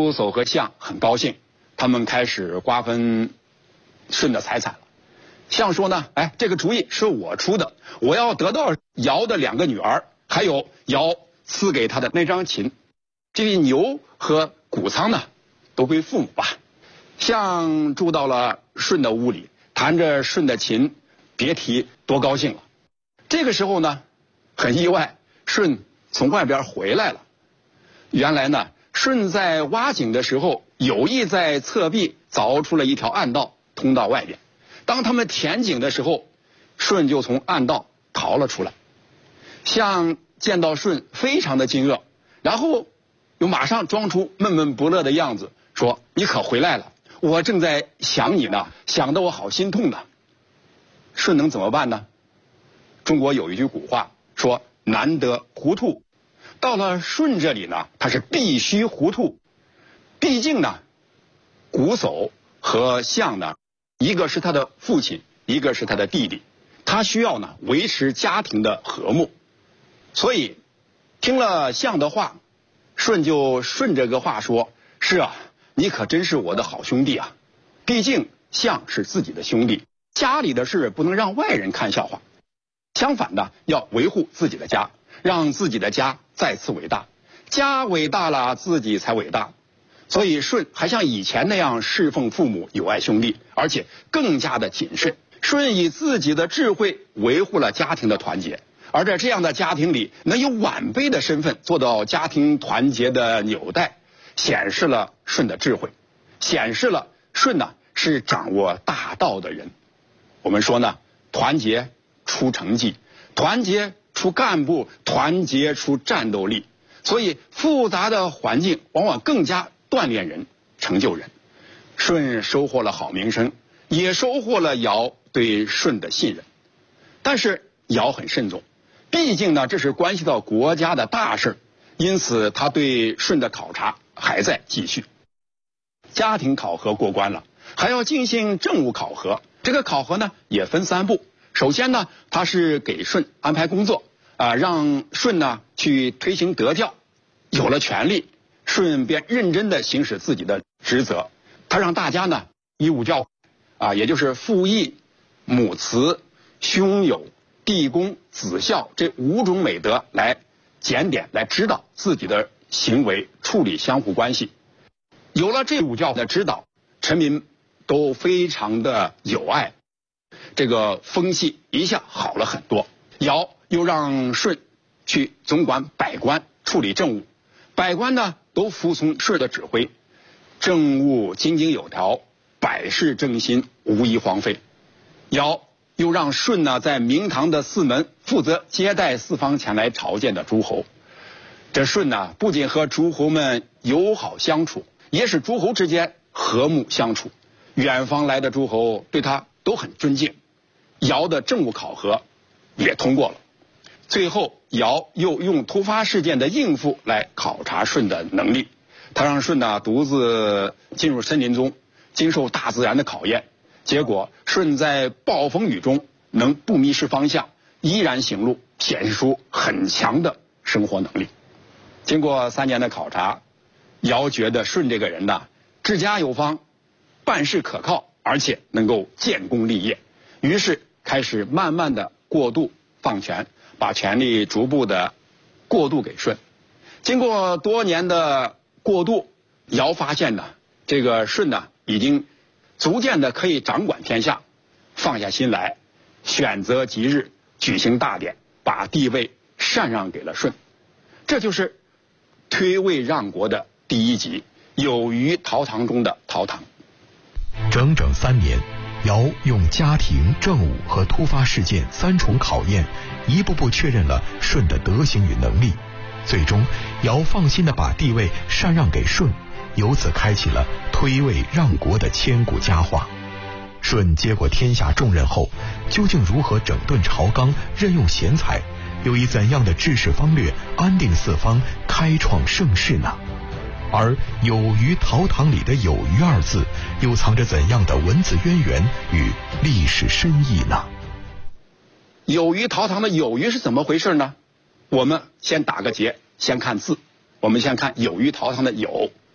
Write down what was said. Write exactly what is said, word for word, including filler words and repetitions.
猢叟和象很高兴，他们开始瓜分舜的财产了。象说呢，哎，这个主意是我出的，我要得到尧的两个女儿，还有尧赐给他的那张琴。这些牛和谷仓呢，都归父母吧。象住到了舜的屋里，弹着舜的琴，别提多高兴了。这个时候呢，很意外，舜从外边回来了。原来呢，舜在挖井的时候，有意在侧壁凿出了一条暗道，通到外边。当他们填井的时候，舜就从暗道逃了出来。象见到舜非常的惊愕，然后又马上装出闷闷不乐的样子，说：“你可回来了，我正在想你呢，想得我好心痛呢。”舜能怎么办呢？中国有一句古话说：“难得糊涂。”到了舜这里呢，他是必须糊涂。毕竟呢，猢叟和象呢，一个是他的父亲，一个是他的弟弟，他需要呢维持家庭的和睦。所以听了象的话，舜就顺着个话说：“是啊，你可真是我的好兄弟啊！毕竟象是自己的兄弟，家里的事不能让外人看笑话。相反的，要维护自己的家，让自己的家再次伟大。家伟大了，自己才伟大。”所以舜还像以前那样侍奉父母，友爱兄弟，而且更加的谨慎。舜以自己的智慧维护了家庭的团结，而在这样的家庭里，能以晚辈的身份做到家庭团结的纽带，显示了舜的智慧，显示了舜呢是掌握大道的人。我们说呢，团结出成绩，团结出干部，团结出战斗力。所以复杂的环境往往更加锻炼人，成就人。舜收获了好名声，也收获了尧对舜的信任。但是尧很慎重，毕竟呢，这是关系到国家的大事，因此他对舜的考察还在继续。家庭考核过关了，还要进行政务考核。这个考核呢，也分三步。首先呢，他是给舜安排工作，啊、呃，让舜呢去推行德教。有了权力，舜便认真地行使自己的职责。他让大家呢以五教，啊，也就是父义、母慈、兄友、弟恭、子孝这五种美德来检点，来指导自己的行为，处理相互关系。有了这五教的指导，臣民都非常的友爱，这个风气一下好了很多。尧又让舜去总管百官，处理政务。百官呢都服从舜的指挥，政务井井有条，百事正心，无一荒废。尧又让舜呢在明堂的四门负责接待四方前来朝见的诸侯。这舜呢不仅和诸侯们友好相处，也使诸侯之间和睦相处。远方来的诸侯对他都很尊敬。尧的政务考核也通过了。最后，尧又用突发事件的应付来考察舜的能力。他让舜呢独自进入森林中，经受大自然的考验。结果，舜在暴风雨中能不迷失方向，依然行路，显示出很强的生活能力。经过三年的考察，尧觉得舜这个人呢，治家有方，办事可靠，而且能够建功立业。于是开始慢慢的过渡放权。把权力逐步的过渡给舜。经过多年的过渡，尧发现呢，这个舜呢已经逐渐的可以掌管天下，放下心来，选择吉日举行大典，把地位禅让给了舜。这就是推位让国的第一集，有虞陶唐中的陶唐。 整整三年，尧用家庭、政务和突发事件三重考验，一步步确认了舜的德行与能力。最终，尧放心地把地位禅让给舜，由此开启了推位让国的千古佳话。舜接过天下重任后，究竟如何整顿朝纲、任用贤才，又以怎样的治世方略安定四方、开创盛世呢？而有虞陶唐里的有虞二字，又藏着怎样的文字渊源与历史深意呢？ 有虞陶唐的有虞是怎么回事呢？我们先打个结，先看字。我们先看有虞陶唐的有，